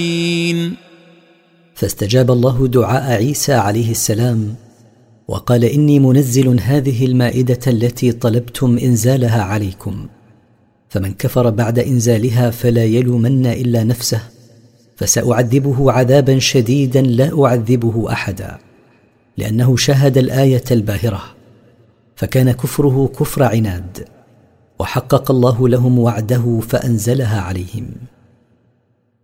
فاستجاب الله دعاء عيسى عليه السلام وقال: إني منزل هذه المائدة التي طلبتم إنزالها عليكم، فمن كفر بعد إنزالها فلا يلومن إلا نفسه، فسأعذبه عذابا شديدا لا أعذبه أحدا، لأنه شاهد الآية الباهرة، فكان كفره كفر عناد، وحقق الله لهم وعده فأنزلها عليهم.